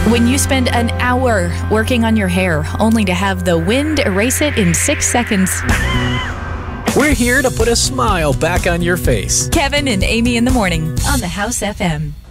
When you spend an hour working on your hair, only to have the wind erase it in 6 seconds. We're here to put a smile back on your face. Kevin and Amy in the morning on the House FM.